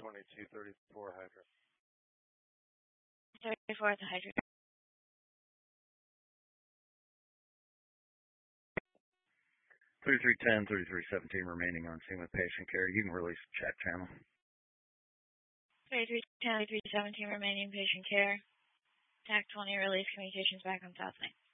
2234 Hydra. 34 at the Hydra. 3310, 3317 remaining on scene with patient care. You can release chat channel. 3310, 3317 remaining patient care. TAC 20 release communications back on South Lane.